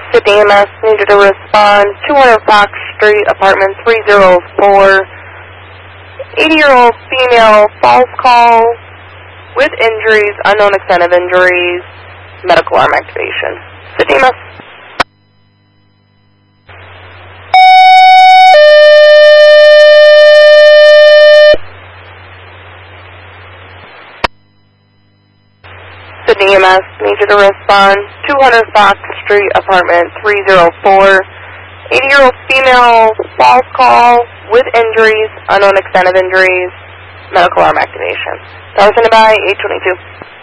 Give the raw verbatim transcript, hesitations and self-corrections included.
Sydney E M S needed to respond. two hundred Fox Street, apartment three oh four. eighty-year-old female, false call with injuries, unknown extent of injuries, medical arm activation. Sydney E M S. Sydney E M S needs you to respond. two hundred Fox Street, apartment three oh four. eighty-year-old female, false call with injuries, unknown extent of injuries, medical arm activation. Dollar by eight twenty-two.